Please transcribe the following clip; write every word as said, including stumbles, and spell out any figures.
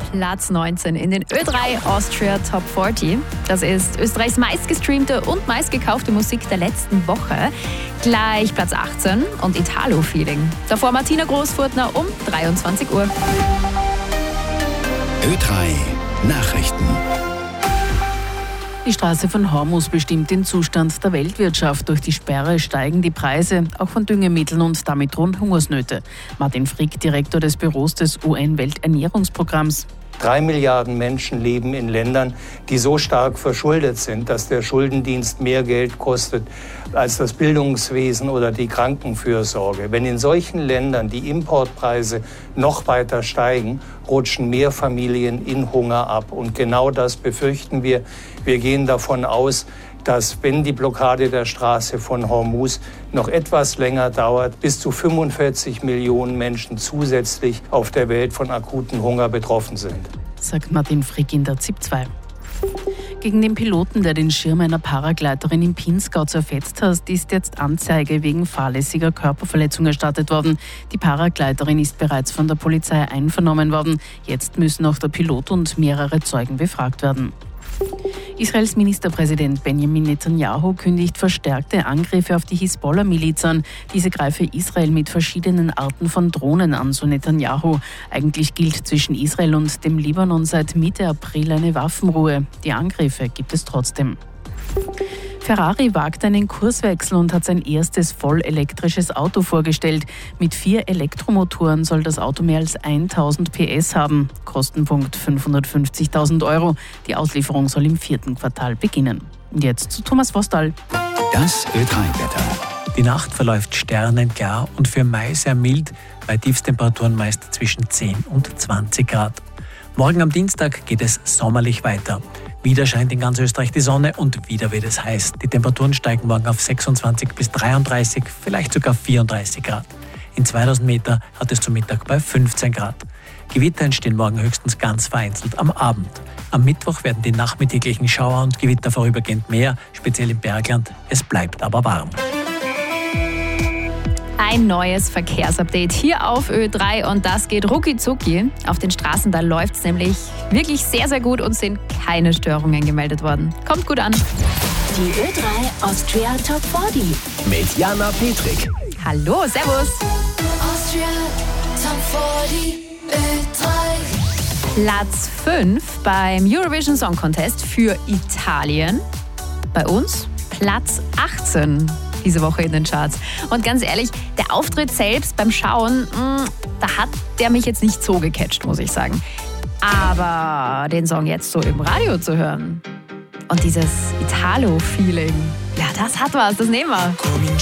Platz neunzehn in den Ö drei Austria Top vierzig. Das ist Österreichs meistgestreamte und meistgekaufte Musik der letzten Woche. Gleich Platz achtzehn und Italo-Feeling. Davor Martina Großfurtner um dreiundzwanzig Uhr. Ö drei Nachrichten. Die Straße von Hormuz bestimmt den Zustand der Weltwirtschaft. Durch die Sperre steigen die Preise, auch von Düngemitteln, und damit drohen Hungersnöte. Martin Frick, Direktor des Büros des U N-Welternährungsprogramms. Drei Milliarden Menschen leben in Ländern, die so stark verschuldet sind, dass der Schuldendienst mehr Geld kostet als das Bildungswesen oder die Krankenfürsorge. Wenn in solchen Ländern die Importpreise noch weiter steigen, rutschen mehr Familien in Hunger ab. Und genau das befürchten wir. Wir gehen davon aus, dass, wenn die Blockade der Straße von Hormuz noch etwas länger dauert, bis zu fünfundvierzig Millionen Menschen zusätzlich auf der Welt von akutem Hunger betroffen sind. Sagt Martin Frick in der Z I P zwei. Gegen den Piloten, der den Schirm einer Paragleiterin im Pinzgau zerfetzt hat, ist jetzt Anzeige wegen fahrlässiger Körperverletzung erstattet worden. Die Paragleiterin ist bereits von der Polizei einvernommen worden. Jetzt müssen auch der Pilot und mehrere Zeugen befragt werden. Israels Ministerpräsident Benjamin Netanyahu kündigt verstärkte Angriffe auf die Hisbollah-Miliz an. Diese greife Israel mit verschiedenen Arten von Drohnen an, so Netanyahu. Eigentlich gilt zwischen Israel und dem Libanon seit Mitte April eine Waffenruhe. Die Angriffe gibt es trotzdem. Ferrari wagt einen Kurswechsel und hat sein erstes vollelektrisches Auto vorgestellt. Mit vier Elektromotoren soll das Auto mehr als tausend P S haben. Kostenpunkt fünfhundertfünfzigtausend Euro. Die Auslieferung soll im vierten Quartal beginnen. Und jetzt zu Thomas Vostal. Das Ö drei Wetter. Die Nacht verläuft sternenklar und für Mai sehr mild, bei Tiefstemperaturen meist zwischen zehn und zwanzig Grad. Morgen am Dienstag geht es sommerlich weiter. Wieder scheint in ganz Österreich die Sonne und wieder wird es heiß. Die Temperaturen steigen morgen auf sechsundzwanzig bis dreiunddreißig, vielleicht sogar vierunddreißig Grad. In zweitausend Meter hat es zum Mittag bei fünfzehn Grad. Gewitter entstehen morgen höchstens ganz vereinzelt am Abend. Am Mittwoch werden die nachmittäglichen Schauer und Gewitter vorübergehend mehr, speziell im Bergland. Es bleibt aber warm. Ein neues Verkehrsupdate hier auf Ö drei und das geht rucki-zucki. Auf den Straßen, da läuft es nämlich wirklich sehr, sehr gut und sind keine Störungen gemeldet worden. Kommt gut an. Die Ö drei Austria Top vierzig. Mit Jana Petrik. Hallo, servus. Austria Top vierzig, Ö drei. Platz fünf beim Eurovision Song Contest für Italien. Bei uns Platz achtzehn. Diese Woche in den Charts. Und ganz ehrlich, der Auftritt selbst beim Schauen, mh, da hat der mich jetzt nicht so gecatcht, muss ich sagen. Aber den Song jetzt so im Radio zu hören und dieses Italo-Feeling, ja, das hat was, das nehmen wir.